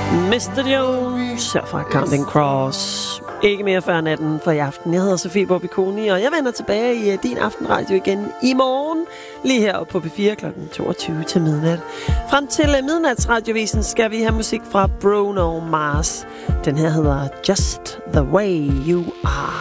Mr. Jones fra Counting Cross. Ikke mere før natten for i aften. Jeg hedder Sofie Bobby-Koni, og jeg vender tilbage i din aftenradio igen i morgen. Lige her på P4 kl. 22 til midnat. Frem til midnatsradiovisen skal vi have musik fra Bruno Mars. Den her hedder Just the Way You Are.